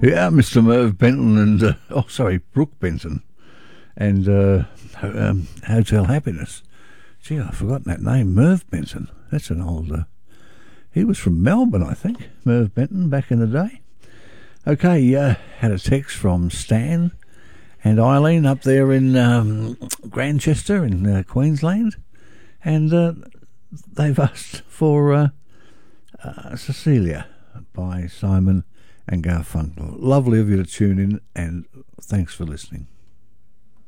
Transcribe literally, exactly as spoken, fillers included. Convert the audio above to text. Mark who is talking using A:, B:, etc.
A: Yeah, Mister Merv Benton and, uh, oh, sorry, Brooke Benton and uh, um, Hotel Happiness. Gee, I've forgotten that name, Merv Benton. That's an old, uh, he was from Melbourne, I think, Merv Benton, back in the day. Okay, uh, had a text from Stan and Eileen up there in um, Grantchester in uh, Queensland, and uh, they've asked for uh, uh, Cecilia by Simon and Garfunkel. Lovely of you to tune in, and thanks for listening.